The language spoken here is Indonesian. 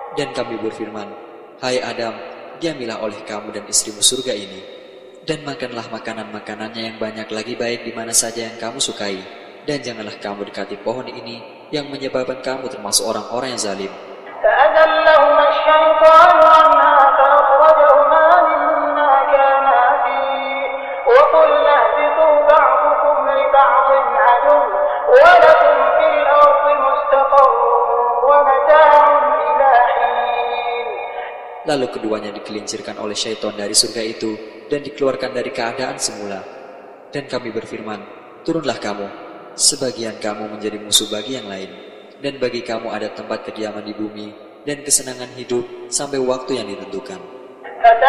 Dan kami berfirman, hai Adam, diamilah oleh kamu dan istrimu surga ini, dan makanlah makanan-makanannya yang banyak lagi baik di mana saja yang kamu sukai, dan janganlah kamu dekati pohon ini yang menyebabkan kamu termasuk orang-orang yang zalim. فأزلهما الشيطان عنها فأخرجهما مما كانا فيه وقلنا اهبطوا بعضكم لبعض عدو ولكم في الأرض مستقر ومتاع إلى حين. Lalu keduanya digelincirkan oleh syaitan dari surga itu dan dikeluarkan dari keadaan semula. Dan kami berfirman, turunlah kamu, sebagian kamu menjadi musuh bagi yang lain. Dan bagi kamu ada tempat kediaman di bumi dan kesenangan hidup sampai waktu yang ditentukan.